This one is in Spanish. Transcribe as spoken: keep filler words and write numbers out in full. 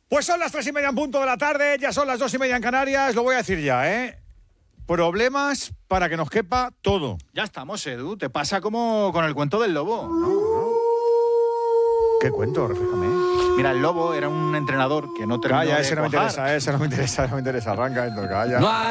Pues son las tres y media en punto de la tarde, ya son las dos y media en Canarias, lo voy a decir ya, ¿eh? Problemas para que nos quepa todo. Ya estamos, Edu. Te pasa como con el cuento del lobo. No, no. ¿Qué cuento? Refléjame. Mira, el lobo era un entrenador que no terminó Calla, de ese no me cuajar. interesa, ese no me interesa, no me interesa. Arranca esto, calla. No hay